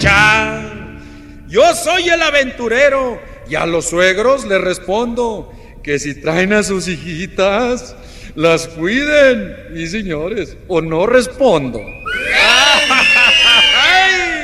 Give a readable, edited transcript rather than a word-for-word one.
aprovechar. Yo soy el aventurero y a los suegros les respondo que si traen a sus hijitas, las cuiden. Y señores, o no respondo.